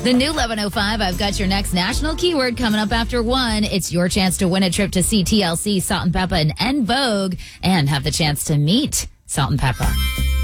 The new 11:05, I've got your next national keyword coming up after 1. It's your chance to win a trip to see TLC, Salt and Peppa, and En Vogue, and have the chance to meet Salt and Peppa.